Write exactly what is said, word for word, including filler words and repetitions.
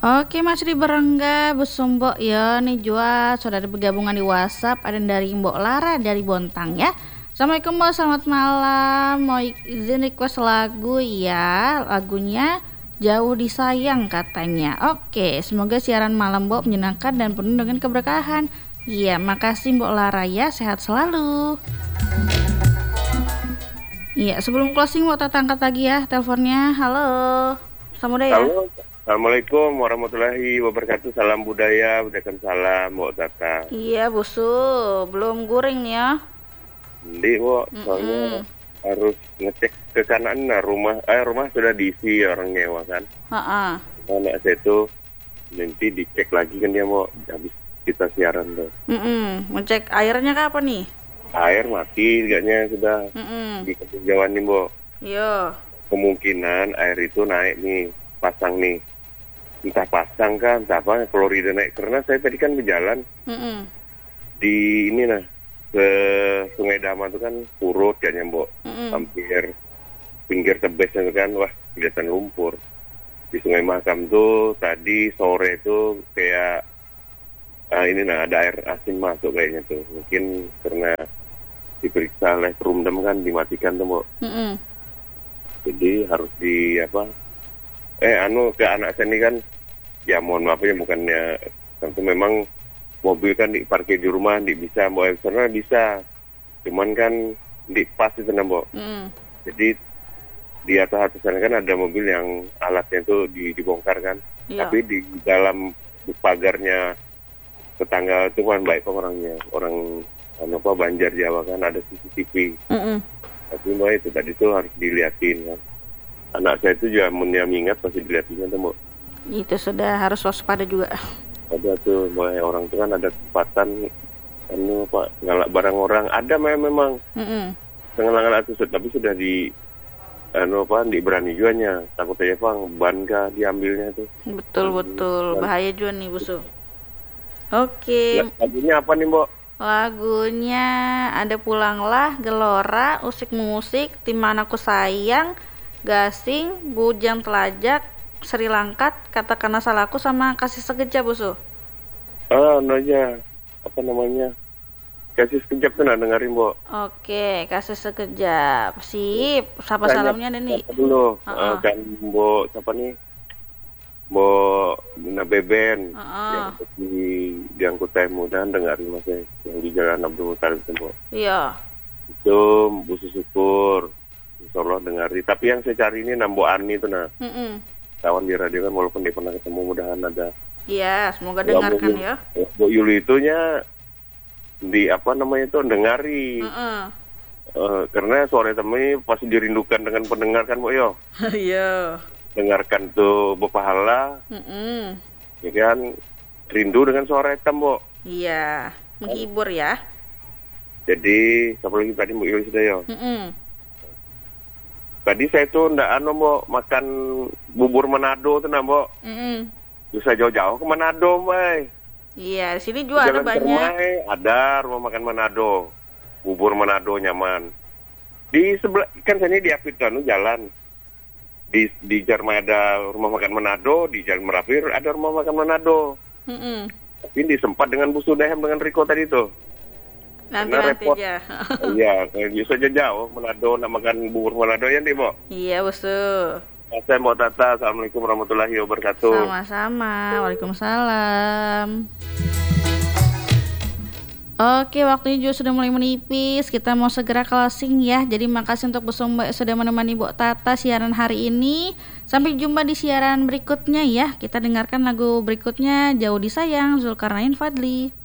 Oke, masih di Berengga busung Mbok ya nih jual sudah ada bergabungan di WhatsApp ada dari Mbok Lara dari Bontang ya. Assalamualaikum Mbok, selamat malam. Mau izin request lagu ya, lagunya Jauh Disayang katanya. Oke, semoga siaran malam Mbok menyenangkan dan penuh dengan keberkahan. Iya, makasih Mbok Lara ya, sehat selalu. Iya, sebelum closing Mbok Tata angkat lagi ya teleponnya. Halo, Samuda ya. Halo, Assalamualaikum warahmatullahi wabarakatuh. Salam budaya, budaya salam, Mbok Tata. Iya, Busu, belum guring nih ya. Jadi, Mbok, soalnya Mm-mm. harus ngecek ke kanan. Nah, rumah, eh rumah sudah diisi orang nyewa kan. Ha-ha. Anak saya itu nanti dicek lagi kan dia mau habis kita siaran tuh. Mm-mm. Ngecek airnya kapan nih? Air mati, kayaknya sudah Mm-mm. di ketinggian nih, Mbok. Yo. Kemungkinan air itu naik nih, pasang nih. Entah pasang kan, entah apa, klorida naik. Karena saya tadi kan berjalan Mm-mm. di ini nah ke Sungai Dama itu kan surut kayaknya Mbok, Mm-mm. hampir pinggir tebesnya itu kan wah kelihatan lumpur. Di Sungai Mahakam tuh tadi sore itu kayak ah, ini nah ada air asin masuk kayaknya tuh, mungkin karena diperiksa oleh Perumdam kan dimatikan tuh Mbok. Mm-mm. Jadi harus di apa eh anu ke anak saya ini kan ya mohon maaf ya bukannya tentu memang mobil kan diparkir di rumah di bisa bawa sana bisa, cuman kan di pas itu nambok. Mm-mm. Jadi di atas atas sana kan ada mobil yang alatnya itu di, dibongkar kan, Iya. tapi di dalam pagarnya tetangga itu kan baik kok orangnya, orang anu apa Banjar Jawa kan ada C C T V. Mm-mm. Tapi mbak itu tadi tuh harus diliatin kan. Anak saya itu juga mendiam ingat pasti diliatinnya tuh Mbak. Itu sudah harus waspada juga. Ada tuh mulai orang itu kan ada kesempatan anu pak ngalak barang orang ada memang memang Mm-mm. ngalak itu tapi sudah di anu apa di berani jualnya takut aja bang ban kah diambilnya tuh. Betul betul Dan, bahaya juga nih Busu. Oke, lagunya apa nih Mbok? lagunya ada Pulanglah, Gelora, Usik Musik, Di Mana Ku Sayang, Gasing, Bujang Telajak, Sri Langkat, Katakanlah Salahku sama Kasih Sekejap Busu. Ah anu aja apa namanya kasih sekejap tuh nah dengerin Mbok. Oke, Kasih Sekejap. Sip. Sapa Tanya salamnya ada nih. siapa dulu Heeh. Ah, kan Mbok siapa nih Mbok Bina Beben Heeh. yang di diangkut saya mudahan dengerin mas saya yang di Jalan Abdul Muttalib itu Mbok. Iya. Itu busu syukur insya Allah dengari tapi yang saya cari ini Nambo Ani itu nah Mm-mm. kawan di radio kan walaupun dia pernah ketemu mudahan ada. Iya, semoga Kalau dengarkan Bu- ya. Bu Yuli itunya di apa namanya itu dengari. Heeh. Eh, karena suara temen pasti dirindukan dengan pendengar kan Bu yo. Iya. Dengarkan tuh berpahala Mm-mm. ya kan rindu dengan suara hitam Bu. Iya, menghibur ya. Jadi siapa lagi tadi Bu Yuli sudah yo. Mm-mm. Tadi saya tuh ndak anu Bu makan bubur Manado tuh nah Bu. Mm-mm. Bisa jauh-jauh ke Manado, Mbak. Iya, di sini juga ada Jalan banyak. Permai ada rumah makan Manado. Bubur Manado nyaman. Di sebelah kan sini di Apit kan jalan. Di di Jarmai ada rumah makan Manado, di Jalan Merapir ada rumah makan Manado. Mm-mm. Tapi disempat dengan Bu Sudahem dengan Riko tadi tuh. Nanti Karena nanti repot. aja. Iya, bisa aja jauh Manado nak makan bubur Manado ya nih, Bo. Iya, Busu. Saya mau Tata. Assalamualaikum warahmatullahi wabarakatuh. Sama-sama. Waalaikumsalam. Oke, waktunya juga sudah mulai menipis. Kita mau segera closing ya. Jadi makasih untuk Busu Mbak sudah menemani Bu Tata siaran hari ini. Sampai jumpa di siaran berikutnya ya. Kita dengarkan lagu berikutnya Jauh Disayang Zulkarnain Fadli.